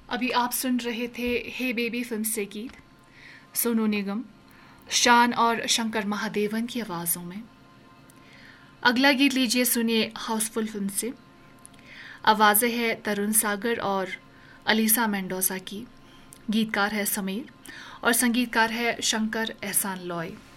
अभी आप सुन रहे थे हे बेबी फिल्म से गीत, सोनू निगम, शान और शंकर महादेवन की आवाज़ों में। अगला गीत लीजिए, सुनिए हाउसफुल फिल्म से। आवाज़ें हैं तरुण सागर और अलीसा मेंडोजा की। गीतकार है समीर और संगीतकार है शंकर एहसान लॉय।